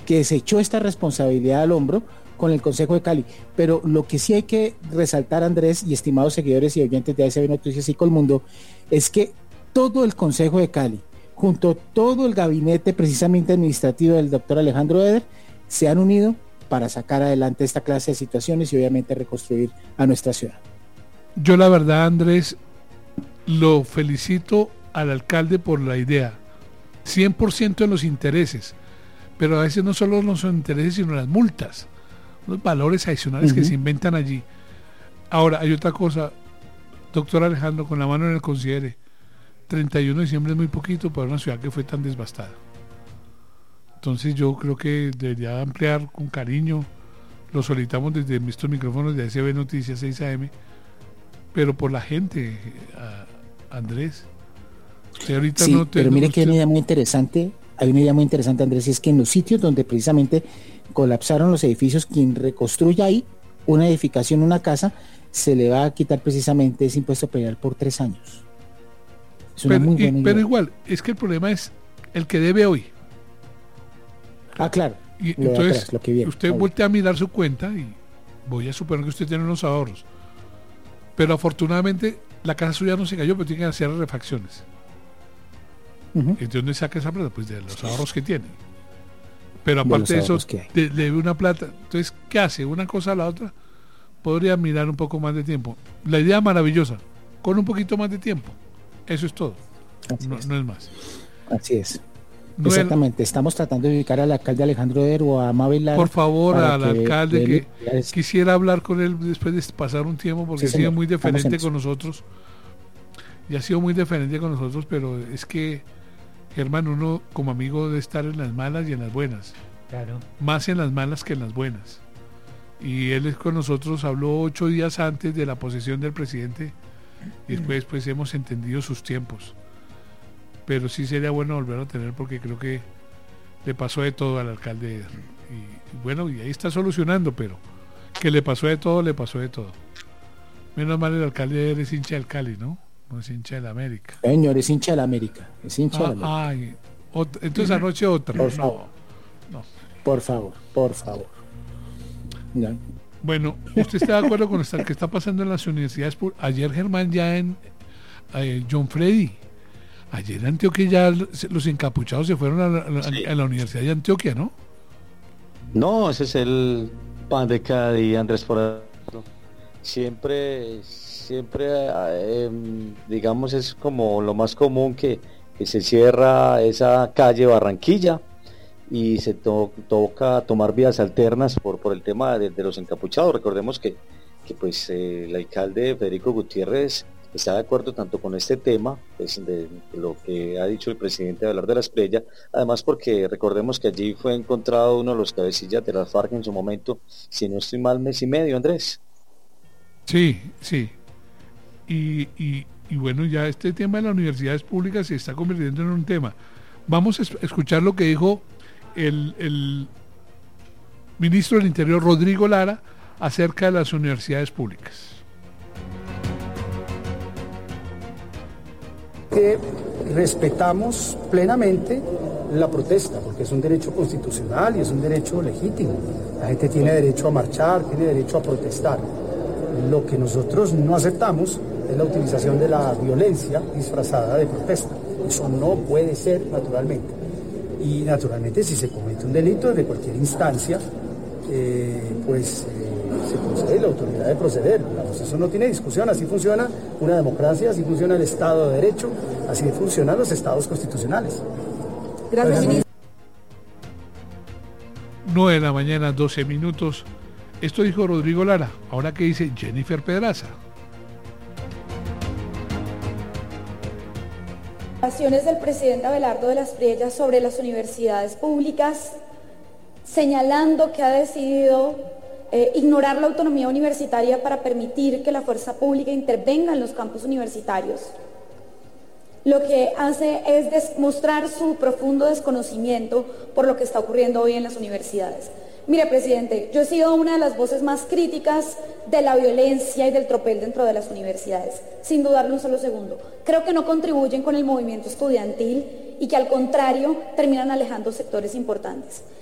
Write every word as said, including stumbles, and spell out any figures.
que se echó esta responsabilidad al hombro con el Consejo de Cali. Pero lo que sí hay que resaltar, Andrés, y estimados seguidores y oyentes de A S B Noticias y Colmundo, es que todo el Consejo de Cali, junto a todo el gabinete precisamente administrativo del doctor Alejandro Eder, se han unido para sacar adelante esta clase de situaciones y obviamente reconstruir a nuestra ciudad. Yo la verdad, Andrés, lo felicito al alcalde por la idea, cien por ciento en los intereses, pero a veces no solo los intereses, sino las multas, los valores adicionales uh-huh. que se inventan allí. Ahora, hay otra cosa, doctor Alejandro, con la mano en el considere, treinta y uno de diciembre es muy poquito para una ciudad que fue tan devastada. Entonces yo creo que debería ampliar con cariño, lo solicitamos desde estos micrófonos de A S B Noticias seis A M, pero por la gente, a Andrés. Usted ahorita sí, no te, pero mire usted... que hay una idea muy interesante, hay una idea muy interesante, Andrés, y es que en los sitios donde precisamente colapsaron los edificios, quien reconstruya ahí una edificación, una casa, se le va a quitar precisamente ese impuesto predial por tres años. Es una pero, muy buena y, idea. Pero igual, es que el problema es el que debe hoy. Ah, claro. Y entonces, atrás, lo que viene, usted voltea a mirar su cuenta y voy a suponer que usted tiene unos ahorros. Pero afortunadamente la casa suya no se cayó, pero tiene que hacer refacciones. Uh-huh. ¿De dónde saca esa plata? Pues de los ahorros que tiene. Pero aparte de, de eso, le debe una plata. Entonces, ¿qué hace? Una cosa a la otra. Podría mirar un poco más de tiempo. La idea maravillosa, con un poquito más de tiempo. Eso es todo. No es, no es más. Así es. No Exactamente. El... Estamos tratando de ubicar al alcalde Alejandro Eder o a Mabel Lara. Por favor, al que alcalde que es... quisiera hablar con él después de pasar un tiempo, porque sí, ha sido muy diferente con nosotros. Y ha sido muy diferente con nosotros, pero es que, Germán, uno como amigo debe estar en las malas y en las buenas. Claro. Más en las malas que en las buenas. Y él es con nosotros, habló ocho días antes de la posesión del presidente y después pues hemos entendido sus tiempos. Pero sí sería bueno volverlo a tener porque creo que le pasó de todo al alcalde. Y, y bueno, y ahí está solucionando, pero que le pasó de todo, le pasó de todo. Menos mal el alcalde es hincha del Cali, ¿no? No es hincha de la América. Señor, es hincha de la América. Es hincha ah, de la América. Ay, otra, entonces anoche otra. Por no, favor. No. Por favor, por favor. No. Bueno, ¿usted está de acuerdo con lo que está pasando en las universidades? Ayer, Germán, ya en eh, John Freddy. Ayer en Antioquia ya los encapuchados se fueron a la, sí. a la Universidad de Antioquia, ¿no? No, ese es el pan de cada día, Andrés, por ejemplo. Siempre, siempre, eh, digamos, es como lo más común que, que se cierra esa calle Barranquilla y se to- toca tomar vías alternas por, por el tema de, de los encapuchados. Recordemos que, que pues eh, el alcalde Federico Gutiérrez está de acuerdo tanto con este tema, pues, de, de lo que ha dicho el presidente de hablar de la Espriella, además porque recordemos que allí fue encontrado uno de los cabecillas de las FARC en su momento, si no estoy mal, mes y medio, Andrés. Sí, sí. Y, y, y bueno, ya este tema de las universidades públicas se está convirtiendo en un tema. Vamos a escuchar lo que dijo el, el ministro del Interior, Rodrigo Lara, acerca de las universidades públicas. Que respetamos plenamente la protesta, porque es un derecho constitucional y es un derecho legítimo. La gente tiene derecho a marchar, tiene derecho a protestar. Lo que nosotros no aceptamos es la utilización de la violencia disfrazada de protesta. Eso no puede ser, naturalmente. Y naturalmente, si se comete un delito desde cualquier instancia, eh, pues eh, se procede, la autoridad de proceder. Digamos, eso no tiene discusión, así funciona una democracia, así funciona el Estado de Derecho, así funcionan los estados constitucionales. Gracias, ministro. nueve de la mañana, doce minutos. Esto dijo Rodrigo Lara. Ahora, ¿qué dice Jennifer Pedraza? Acciones del presidente Abelardo de la Espriella sobre las universidades públicas, señalando que ha decidido eh, ignorar la autonomía universitaria para permitir que la fuerza pública intervenga en los campus universitarios. Lo que hace es mostrar su profundo desconocimiento por lo que está ocurriendo hoy en las universidades. Mire, presidente, yo he sido una de las voces más críticas de la violencia y del tropel dentro de las universidades, sin dudarlo un solo segundo. Creo que no contribuyen con el movimiento estudiantil y que al contrario terminan alejando sectores importantes.